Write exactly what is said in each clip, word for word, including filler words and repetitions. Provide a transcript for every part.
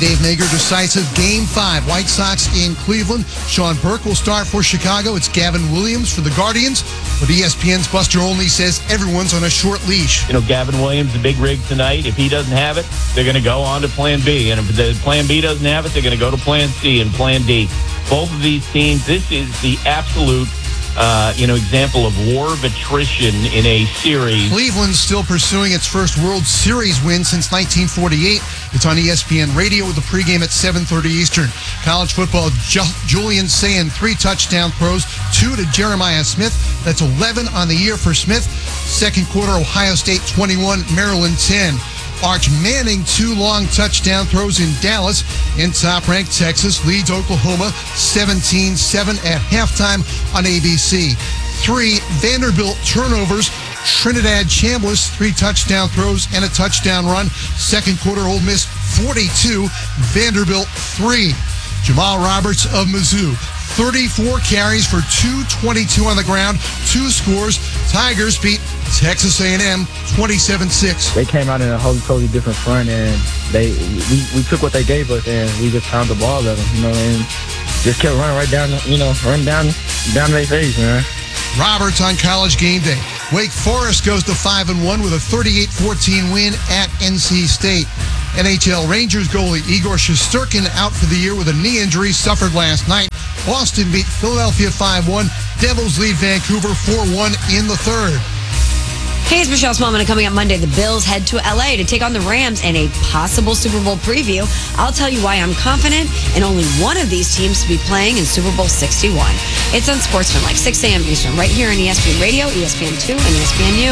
Dave Mager, decisive Game five. White Sox in Cleveland. Sean Burke will start for Chicago. It's Gavin Williams for the Guardians. But E S P N's Buster Olney says everyone's on a short leash. You know, Gavin Williams, the big rig tonight. If he doesn't have it, they're going to go on to Plan B. And if the Plan B doesn't have it, they're going to go to Plan C and Plan D. Both of these teams, this is the absolute Uh, you know, example of war of attrition in a series. Cleveland's still pursuing its first World Series win since nineteen forty-eight. It's on E S P N Radio with the pregame at seven thirty Eastern. College football, Ju- Julian Sayin, three touchdown throws, two to Jeremiah Smith. That's eleven on the year for Smith. Second quarter, Ohio State twenty-one, Maryland ten. Arch Manning, two long touchdown throws in Dallas. In top-ranked Texas leads Oklahoma seventeen seven at halftime on A B C. Three Vanderbilt turnovers. Trinidad Chambliss, three touchdown throws and a touchdown run. Second quarter, Ole Miss forty-two, Vanderbilt three. Jamal Roberts of Mizzou, thirty-four carries for two twenty-two on the ground, two scores. Tigers beat Texas A and M twenty-seven six. They came out in a whole totally different front, and they we, we took what they gave us, and we just pounded the ball at them, you know, and just kept running right down, you know, running down down their face, man. Roberts on College Game Day. Wake Forest goes to five and one with a thirty-eight fourteen win at N C State. N H L Rangers goalie Igor Shesterkin out for the year with a knee injury suffered last night. Boston beat Philadelphia five one. Devils lead Vancouver four one in the third. Hey, it's Michelle Smallman. Coming up Monday, the Bills head to L A to take on the Rams in a possible Super Bowl preview. I'll tell you why I'm confident in only one of these teams to be playing in Super Bowl sixty-one. It's on Sportsmanlike, six a.m. Eastern, right here on E S P N Radio, E S P N two, and E S P N U.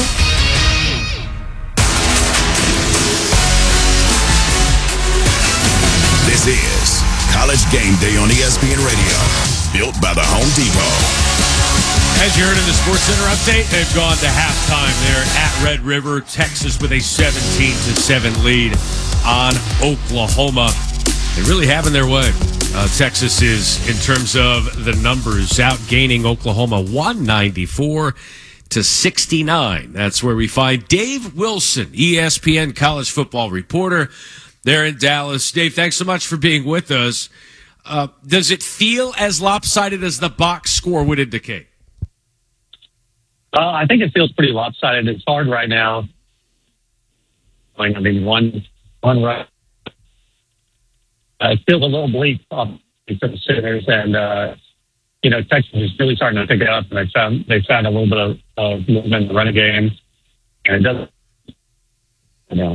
This is College Game Day on E S P N Radio, built by the Home Depot. As you heard in the Sports Center update, they've gone to halftime there at Red River, Texas, with a seventeen to seven lead on Oklahoma. They're really having their way. Uh, Texas is, in terms of the numbers, outgaining Oklahoma one ninety-four to sixty-nine. That's where we find Dave Wilson, E S P N college football reporter there in Dallas. Dave, thanks so much for being with us. Uh, does it feel as lopsided as the box score would indicate? Uh, I think it feels pretty lopsided. It's hard right now. I mean, one one run. Uh, it feels a little bleak um, for the Sooners, and uh, you know, Texas is really starting to pick it up, and they found they found a little bit of, of movement in the running game, and it doesn't. You know.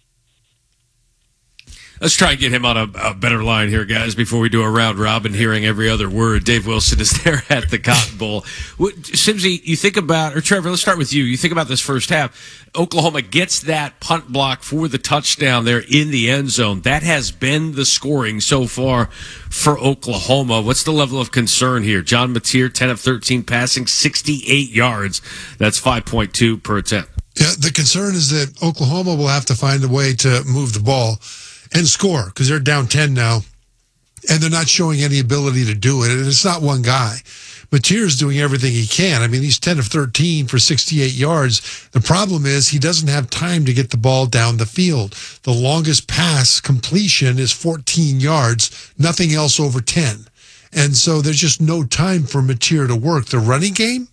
Let's try and get him on a, a better line here, guys, before we do a round robin, hearing every other word. Dave Wilson is there at the Cotton Bowl. Simsy, you think about, or Trevor, let's start with you. You think about this first half. Oklahoma gets that punt block for the touchdown there in the end zone. That has been the scoring so far for Oklahoma. What's the level of concern here? John Mateer, ten of thirteen passing, sixty-eight yards. That's five point two per attempt. Yeah, the concern is that Oklahoma will have to find a way to move the ball and score, because they're down ten now, and they're not showing any ability to do it. And it's not one guy. Mateer's doing everything he can. I mean, he's ten of thirteen for sixty-eight yards. The problem is he doesn't have time to get the ball down the field. The longest pass completion is fourteen yards, nothing else over ten. And so there's just no time for Mateer to work. The running game?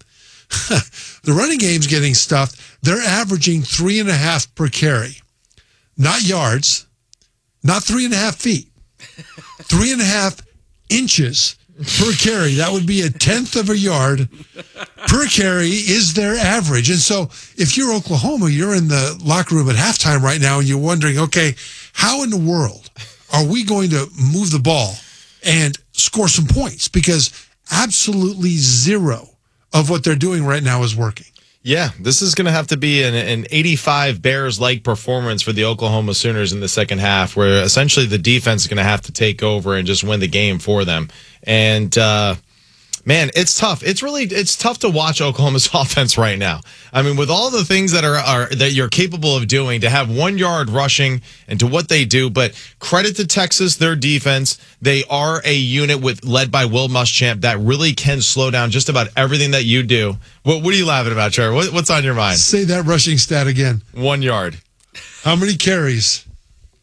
The running game's getting stuffed. They're averaging three and a half per carry. Not yards. Not three and a half feet, three and a half inches per carry. That would be a tenth of a yard per carry is their average. And so if you're Oklahoma, you're in the locker room at halftime right now and you're wondering, okay, how in the world are we going to move the ball and score some points? Because absolutely zero of what they're doing right now is working. Yeah, this is going to have to be an, an eighty-five Bears-like performance for the Oklahoma Sooners in the second half, where essentially the defense is going to have to take over and just win the game for them. And, uh, man, it's tough. It's really it's tough to watch Oklahoma's offense right now. I mean, with all the things that are, are that you're capable of doing, to have one yard rushing and to what they do. But credit to Texas, their defense. They are a unit with led by Will Muschamp that really can slow down just about everything that you do. What, what are you laughing about, Trevor? What, what's on your mind? Say that rushing stat again. One yard. How many carries?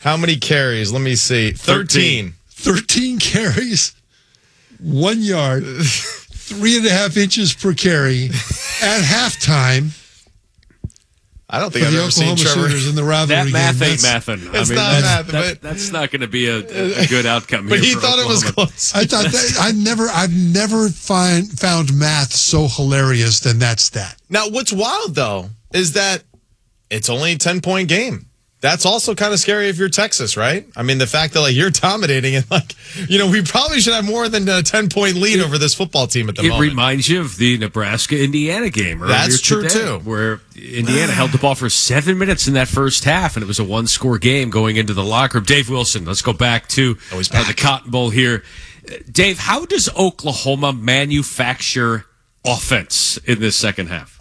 How many carries? Let me see. thirteen. thirteen carries, one yard, three and a half inches per carry at halftime. I don't think for I've the ever Oklahoma seen Trevor. Sooners in the rivalry That math game. ain't That's- mathin'. It's I mean, not that's, math, that- but- that's not going to be a, a good outcome here. But he for thought it was Oklahoma. close. I thought that I never, I've never find found math so hilarious than that stat. Now, what's wild, though, is that it's only a ten-point game. That's also kind of scary if you're Texas, right? I mean, the fact that like you're dominating and like, you know, we probably should have more than a ten-point lead over this football team at the It moment. reminds you of the Nebraska-Indiana game earlier That's true, today, too. where Indiana held the ball for seven minutes in that first half, and it was a one-score game going into the locker room. Dave Wilson, let's go back to Oh, he's uh, back. the Cotton Bowl here. Uh, Dave, how does Oklahoma manufacture offense in this second half?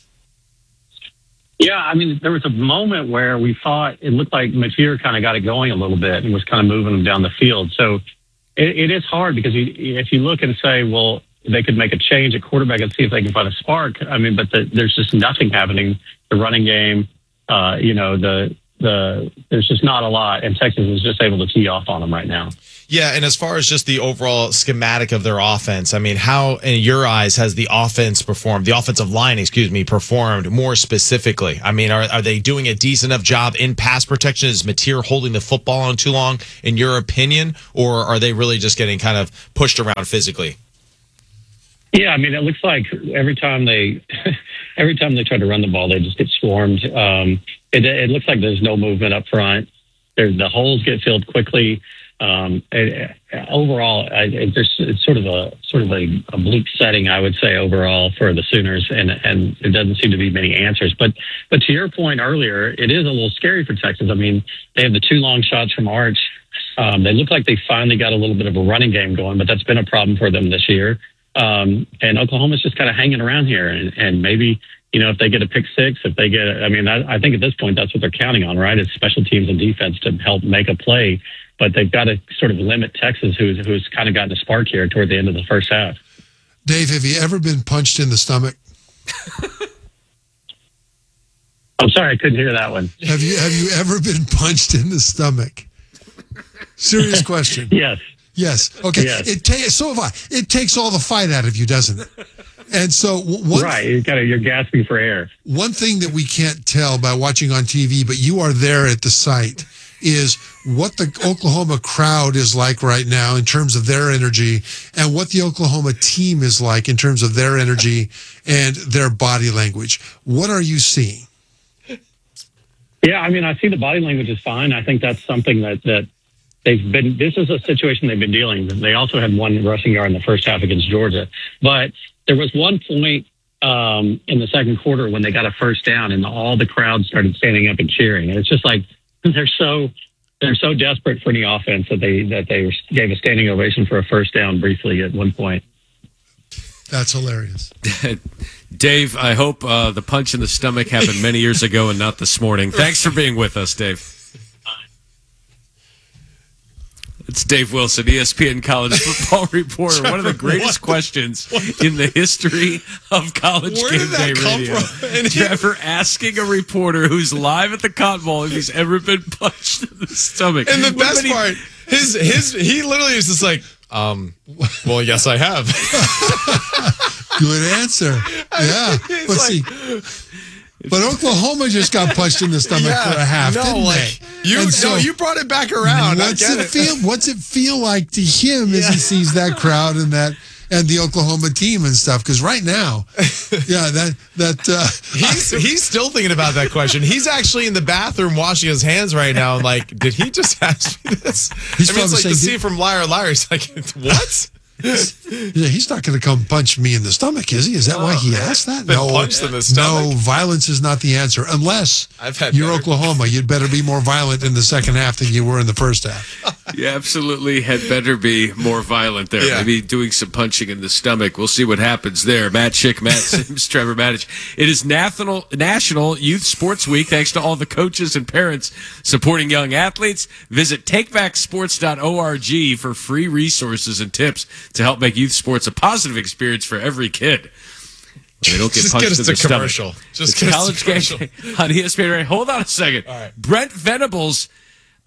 Yeah, I mean, there was a moment where we thought it looked like Mateer kind of got it going a little bit and was kind of moving them down the field. So it, it is hard because you, if you look and say, well, they could make a change at quarterback and see if they can find a spark. I mean, but the, there's just nothing happening. The running game, uh, you know, the the there's just not a lot, and Texas is just able to tee off on them right now. Yeah, and as far as just the overall schematic of their offense, I mean, how, in your eyes, has the offense performed, the offensive line, excuse me, performed more specifically? I mean, are, are they doing a decent enough job in pass protection? Is Mateer holding the football on too long, in your opinion, or are they really just getting kind of pushed around physically? Yeah, I mean, it looks like every time they every time they try to run the ball, they just get swarmed. Um, it, it looks like there's no movement up front. There's, the holes get filled quickly. Um, it, overall, I, it, there's it's sort of a sort of a, a bleak setting, I would say, overall for the Sooners, and and there doesn't seem to be many answers. But but to your point earlier, it is a little scary for Texas. I mean, they have the two long shots from Arch. Um, they look like they finally got a little bit of a running game going, but that's been a problem for them this year. Um, and Oklahoma's just kind of hanging around here, and, and maybe, you know, if they get a pick six, if they get, I mean, I, I think at this point that's what they're counting on, right? Is special teams and defense to help make a play, but they've got to sort of limit Texas, who's who's kind of gotten a spark here toward the end of the first half. Dave, have you ever been punched in the stomach? I'm sorry, I couldn't hear that one. Have you have you ever been punched in the stomach? Serious question. Yes. Yes. Okay. Yes. It ta- so have I. It takes all the fight out of you, doesn't it? And so w- one Right, you kind of you're gasping for air. one thing that we can't tell by watching on T V, but you are there at the site, is what the Oklahoma crowd is like right now in terms of their energy, and what the Oklahoma team is like in terms of their energy and their body language. What are you seeing? Yeah, I mean, I see the body language is fine. I think that's something that, that they've been, this is a situation they've been dealing with. They also had one rushing yard in the first half against Georgia. But there was one point um, in the second quarter when they got a first down and all the crowd started standing up and cheering. And it's just like, they're so, they're so desperate for any offense that they, that they gave a standing ovation for a first down briefly at one point. That's hilarious. Dave, I hope uh, the punch in the stomach happened many years ago and not this morning. Thanks for being with us, Dave. It's Dave Wilson, E S P N college football reporter. One of the greatest questions in the history of college Where game did that day come radio. from? And he- Trevor asking a reporter who's live at the Cotton Bowl if he's ever been punched in the stomach. And the What best many- part, his his he literally is just like, um, well, yes, I have. Good answer. Yeah. It's But like- see, but Oklahoma just got punched in the stomach Yeah, for a half, no, didn't like, they? You And so no, you brought it back around. I What's get it, it. feel? What's it feel like to him as Yeah. he sees that crowd and that and the Oklahoma team and stuff? Because right now, yeah, that that uh, He's he's still thinking about that question. He's actually in the bathroom washing his hands right now. And like, did he just ask me this? He's I mean, it's probably like saying, the scene did- from Liar Liar. He's like, what? yeah, he's not going to come punch me in the stomach, is he? Is that why he asked that? Been punched in the stomach? No, violence is not the answer. Unless I've had you're better- Oklahoma, you'd better be more violent in the second half than you were in the first half. You absolutely had better be more violent there. Yeah. Maybe doing some punching in the stomach. We'll see what happens there. Matt Schick, Matt Sims, Trevor Maddich. It is National National Youth Sports Week. Thanks to all the coaches and parents supporting young athletes. Visit take back sports dot org for free resources and tips to help make youth sports a positive experience for every kid. They don't get Just punched get us in to the stomach. commercial. Just It's get us to college commercial. game on E S P N. Right? Hold on a second. All right. Brent Venables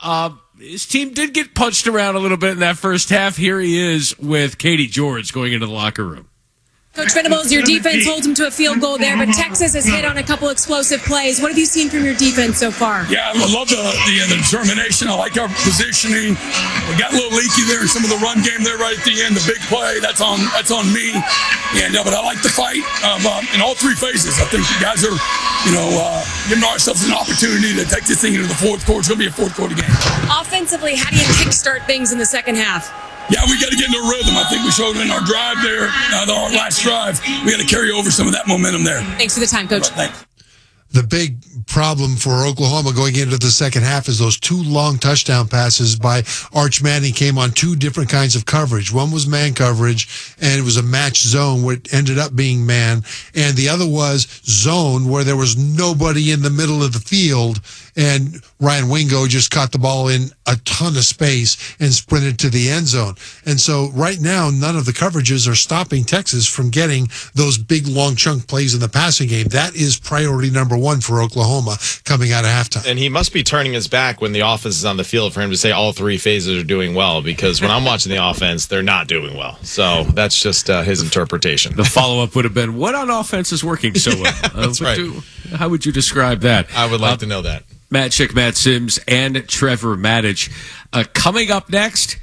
Uh, his team did get punched around a little bit in that first half. Here he is with Katie George going into the locker room. Coach Venables, your defense holds him to a field goal there, but Texas has hit on a couple explosive plays. What have you seen from your defense so far? Yeah, I love the, the, the determination. I like our positioning. We got a little leaky there in some of the run game there right at the end. The big play, that's on that's on me. And uh, but I like the fight um, uh, in all three phases. I think the guys are, you know, uh, giving ourselves an opportunity to take this thing into the fourth quarter. It's going to be a fourth quarter game. Offensively, how do you kickstart things in the second half? Yeah, we got to get into a rhythm. I think we showed in our drive there, uh, our last drive. We got to carry over some of that momentum there. Thanks for the time, Coach. Right, thanks. The big problem for Oklahoma going into the second half is those two long touchdown passes by Arch Manning came on two different kinds of coverage. One was man coverage, and it was a match zone where it ended up being man. And the other was zone where there was nobody in the middle of the field, and Ryan Wingo just caught the ball in a ton of space and sprinted to the end zone. And so right now, none of the coverages are stopping Texas from getting those big, long chunk plays in the passing game. That is priority number one for Oklahoma coming out of halftime. And he must be turning his back when the offense is on the field for him to say all three phases are doing well, because when I'm watching the offense, they're not doing well. So that's just uh, his interpretation. The follow-up would have been, what on offense is working so well? Yeah, that's uh, right. Do, how would you describe that? I would like uh, to know that. Matt Schick, Matt Sims, and Trevor Maddich. Uh, coming up next,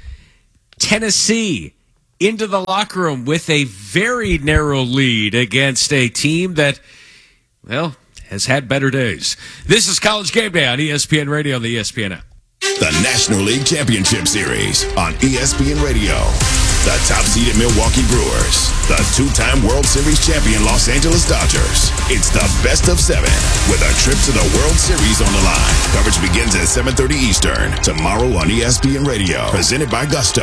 Tennessee into the locker room with a very narrow lead against a team that, well, has had better days. This is College Game Day on E S P N Radio and the E S P N app. The National League Championship Series on E S P N Radio. The top-seeded Milwaukee Brewers. The two-time World Series champion Los Angeles Dodgers. It's the best of seven with a trip to the World Series on the line. Coverage begins at seven thirty Eastern tomorrow on E S P N Radio. Presented by Gusto.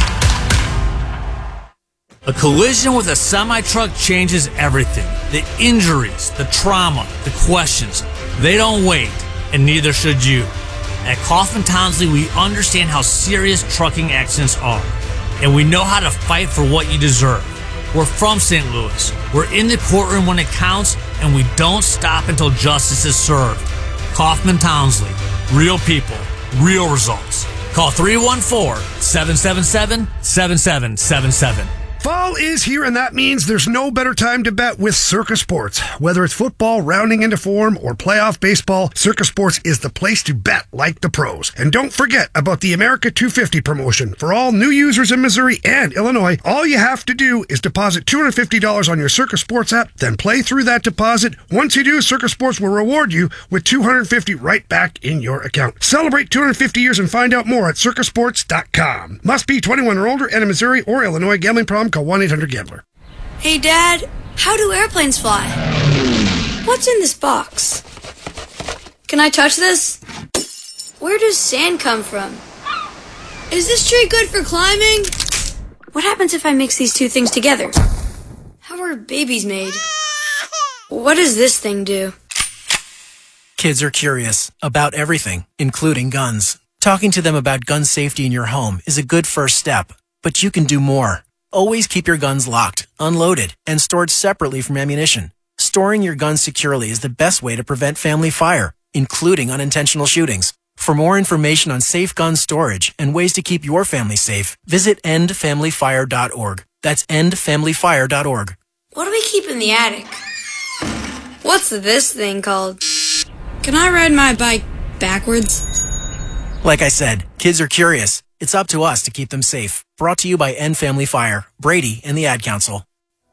A collision with a semi-truck changes everything. The injuries, the trauma, the questions. They don't wait, and neither should you. At Kaufman Townsley, we understand how serious trucking accidents are, and we know how to fight for what you deserve. We're from Saint Louis. We're in the courtroom when it counts, and we don't stop until justice is served. Kaufman Townsley. Real people. Real results. Call three one four, seven seven seven, seven seven seven seven. Fall is here, and that means there's no better time to bet with Circa Sports. Whether it's football rounding into form or playoff baseball, Circa Sports is the place to bet like the pros. And don't forget about the America two fifty promotion. For all new users in Missouri and Illinois, all you have to do is deposit two hundred fifty dollars on your Circa Sports app, then play through that deposit. Once you do, Circa Sports will reward you with two hundred fifty dollars right back in your account. Celebrate two hundred fifty years and find out more at circa sports dot com. Must be twenty-one or older and in Missouri or Illinois. Gambling problem? Call one eight hundred gambler. Hey, Dad, how do airplanes fly? What's in this box? Can I touch this? Where does sand come from? Is this tree good for climbing? What happens if I mix these two things together? How are babies made? What does this thing do? Kids are curious about everything, including guns. Talking to them about gun safety in your home is a good first step, but you can do more. Always keep your guns locked, unloaded, and stored separately from ammunition. Storing your guns securely is the best way to prevent family fire, including unintentional shootings. For more information on safe gun storage and ways to keep your family safe, visit end family fire dot org. That's end family fire dot org. What do we keep in the attic? What's this thing called? Can I ride my bike backwards? Like I said, kids are curious. It's up to us to keep them safe. Brought to you by End Family Fire, Brady, and the Ad Council.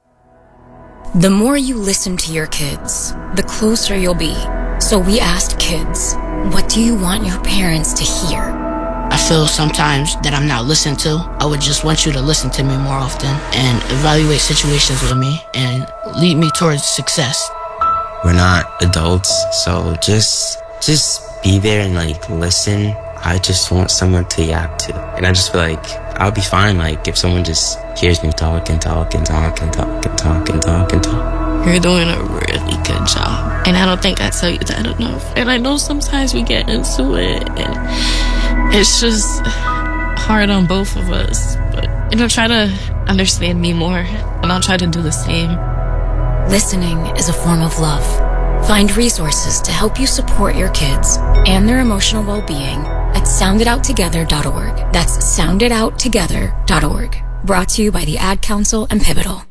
The more you listen to your kids, the closer you'll be. So we asked kids, what do you want your parents to hear? I feel sometimes that I'm not listened to. I would just want you to listen to me more often and evaluate situations with me and lead me towards success. We're not adults, so just just be there and like listen. I just want someone to yap to. And I just feel like I'll be fine, like, if someone just hears me talk and talk and talk and talk and talk and talk and talk. You're doing a really good job. And I don't think I tell you that enough. And I know sometimes we get into it, and it's just hard on both of us. But, you know, try to understand me more, and I'll try to do the same. Listening is a form of love. Find resources to help you support your kids and their emotional well-being at sound it out together dot org. That's sound it out together dot org. Brought to you by the Ad Council and Pivotal.